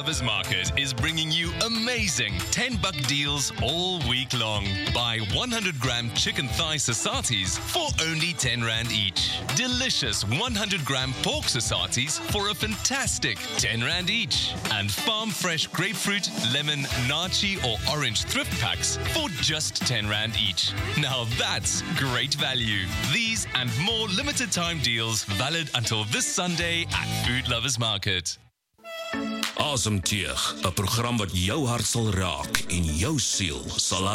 Lovers Market is bringing you amazing 10-buck deals all week long. Buy 100-gram chicken thigh sasatis for only 10 Rand each. Delicious 100-gram pork sasatis for a fantastic 10 Rand each. And farm fresh grapefruit, lemon, nachi or orange thrift packs for just 10 Rand each. Now that's great value. These and more limited time deals valid until this Sunday at Food Lovers Market. Asemteug, 'n program wat jou hart sal raak en jou siel sal